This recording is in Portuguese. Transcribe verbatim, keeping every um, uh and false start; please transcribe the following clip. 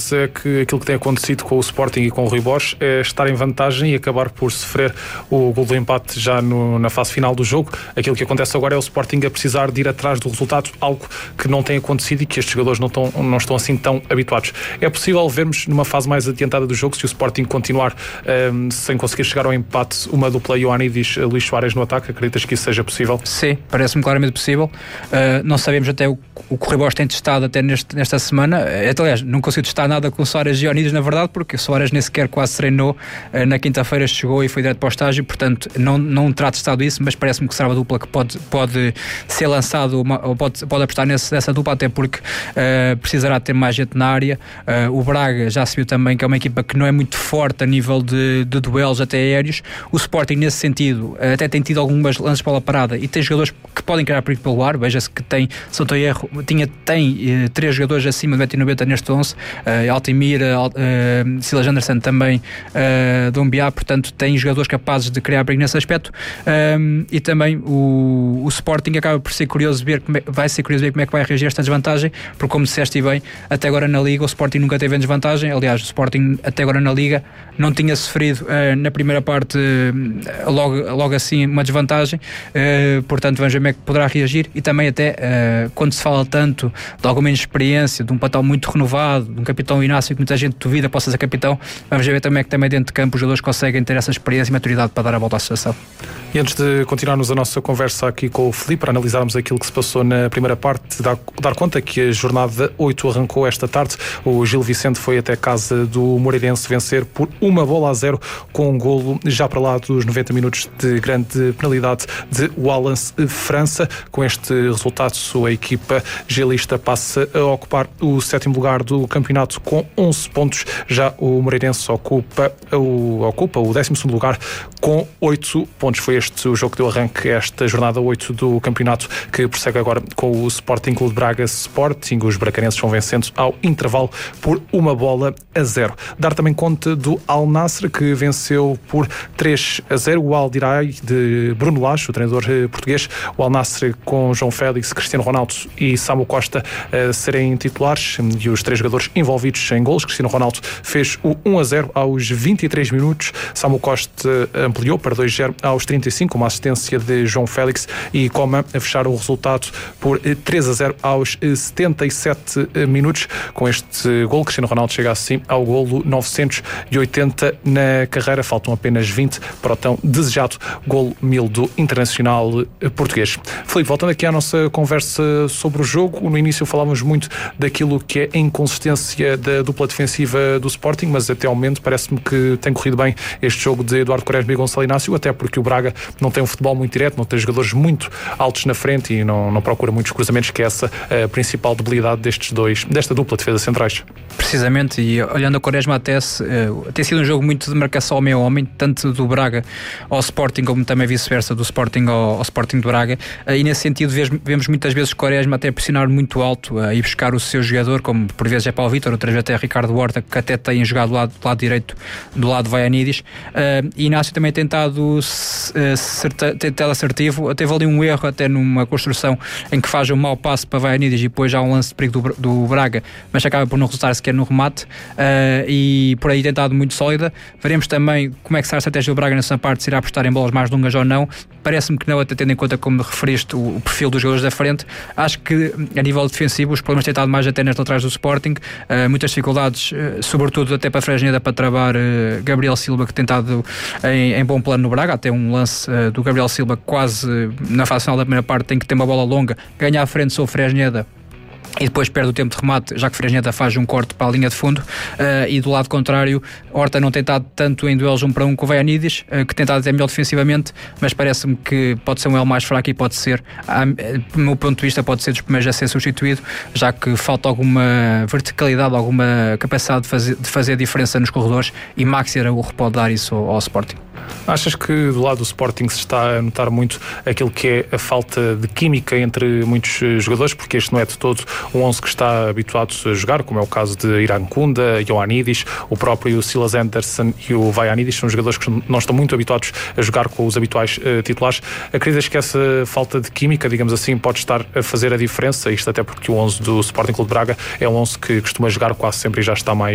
vezes é que aquilo que tem acontecido com o Sporting e com o Rui Borges é estar em vantagem e acabar por sofrer o gol do empate já no, na fase final do jogo. Aquilo que acontece agora é o Sporting a precisar de ir atrás do resultado, algo que não tem acontecido e que estes jogadores não estão, não estão assim tão habituados. É possível vermos numa fase mais adiantada do jogo, se o Sporting continuar um, sem conseguir chegar ao empate, uma dupla Ioannidis, Luís Soares no ataque? Acreditas que isso seja possível? Sim, parece-me claramente possível. Uh, não sabemos até o, o que o Rui Borges tem testado até neste, nesta semana. Uh, aliás, não consigo testar nada com o Soares e Ioannidis, na verdade, porque o Soares nem sequer quase treinou. Uh, na quinta-feira chegou e foi direto para o estágio, portanto não, não terá testado isso, mas parece-me que será uma dupla que pode, pode ser lançado, uma, ou pode, pode apostar nesse, nessa dupla, até porque uh, precisará ter mais gente na área. Uh, o Braga já se viu também que é uma equipa que não é muito forte a nível de, de duelos até aéreos. O Sporting, nesse sentido, uh, até tem tido algumas lances para a parada e tem jogadores que podem criar perigo pelo ar. Veja-se que tem, se não estou erro, tinha, tem uh, três jogadores acima de um metro e noventa neste onze, uh, Altimir, uh, uh, Silas Anderson também, uh, Dombiá, portanto tem jogadores capazes de criar perigo nesse aspecto. Um, e também o, o Sporting acaba por ser curioso ver como é, vai ser curioso ver como é que vai reagir a esta desvantagem, porque como disseste bem, até agora na Liga o Sporting nunca teve em desvantagem. Aliás, o Sporting até agora na Liga não tinha sofrido uh, na primeira parte uh, logo, logo assim uma desvantagem, uh, portanto vamos ver como é que poderá reagir. E também até uh, quando se fala tanto de alguma inexperiência, de um patal muito renovado, de um capitão Inácio que muita gente duvida possa ser capitão, vamos ver também que também dentro de campo os jogadores conseguem ter essa experiência e maturidade para dar a volta à situação. E antes de continuarmos a nossa conversa aqui com o Filipe, para analisarmos aquilo que se passou na primeira parte, dar, dar conta que a jornada oito arrancou esta tarde. O Gil Vicente foi até casa do Moreirense vencer por uma bola a zero, com um golo já para lá dos noventa minutos de grande penalidade de Wallace França. Com este resultado, a equipa gilista passa a ocupar o sétimo lugar do campeonato com onze pontos. Já o Moreirense ocupa o, ocupa o décimo segundo lugar com oito pontos. Foi este o jogo que deu arranque a esta jornada oito do campeonato, que prossegue agora com o Sporting Clube de Braga Sporting. Os bracarenses vão vencendo ao intervalo por uma bola a zero. Dar também conta do Al Nassr, que venceu por três a zero o Al Dirai de Bruno Lage, o treinador português. O Al Nassr com João Félix, Cristiano Ronaldo e Samu Costa a serem titulares, e os três jogadores envolvidos em golos. Cristiano Ronaldo fez o um a zero aos vinte e três minutos. Samu Costa ampliou para dois a zero aos trinta e cinco, uma assistência de João Félix, e Coman a fechar o resultado por três a zero aos setenta e sete minutos. Com este gol, Cristiano Ronaldo chega assim ao golo novecentos e oitenta na carreira. Faltam apenas vinte para o tão desejado golo mil do internacional português. Filipe, voltando aqui à nossa conversa sobre o jogo, no início falávamos muito daquilo que é a inconsistência da dupla defensiva do Sporting, mas até ao momento parece-me que tem corrido bem este jogo de Eduardo Quaresma e Gonçalo Inácio, até porque o Braga não tem um futebol muito direto, não tem jogadores muito altos na frente e não, não procura muitos cruzamentos, que é essa a principal debilidade destes dois, desta dupla de defesa centrais. Precisamente, e olhando a Quaresma até se, uh, tem sido um jogo muito de marcação ao meio homem, tanto do Braga ao Sporting como também vice-versa, do Sporting ao, ao Sporting de Braga, uh, e nesse sentido vemos, vemos muitas vezes o Quaresma até pressionar muito alto uh, e buscar o seu jogador, como por vezes é Paulo Vítor, outras vezes até Ricardo Horta, que até tem jogado do lado, do lado direito, do lado de Ioannidis. Uh, e Inácio também tem tentado, uh, certa, tentado assertivo, teve ali um erro até numa construção em que faz um mau passo para Ioannidis e depois já um lance de perigo do, do Braga, mas acaba por não resultar sequer no remate, uh, e por aí tentado muito sólida. Veremos também como é que será a estratégia do Braga nessa parte, se irá apostar em bolas mais longas ou não. Parece-me que não, até tendo em conta, como referiste, o, o perfil dos jogadores da frente. Acho que a nível defensivo os problemas têm estado mais até nas laterais do Sporting, uh, muitas dificuldades, uh, sobretudo até para Fresneda, para travar uh, Gabriel Silva, que tem estado em, em bom plano no Braga. Até um lance uh, do Gabriel Silva quase uh, na fase final da primeira parte, tem que ter uma bola longa, ganha à frente sobre Fresneda e depois perde o tempo de remate, já que Fresneda faz um corte para a linha de fundo, uh, e do lado contrário Horta não tem estado tanto em duelos um para um com o Ioannidis, uh, que tem estado até melhor defensivamente, mas parece-me que pode ser um elo mais fraco e pode ser, do meu ponto de vista, pode ser dos primeiros a ser substituído, já que falta alguma verticalidade, alguma capacidade de fazer, de fazer diferença nos corredores, e Maxi Araújo pode dar isso ao, ao Sporting. Achas que do lado do Sporting se está a notar muito aquilo que é a falta de química entre muitos jogadores, porque este não é de todo um onze que está habituado a jogar, como é o caso de Irankunda, Ioannidis, o próprio Silas Anderson e o Ioannidis, são jogadores que não estão muito habituados a jogar com os habituais uh, titulares. Acreditas que essa falta de química, digamos assim, pode estar a fazer a diferença? Isto até porque o onze do Sporting Clube de Braga é um onze que costuma jogar quase sempre e já está mais